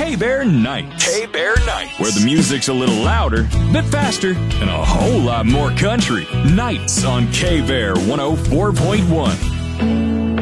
K-Bear Nights. K-Bear Nights. Where the music's a little louder, bit faster, and a whole lot more country. Nights on K-Bear 104.1.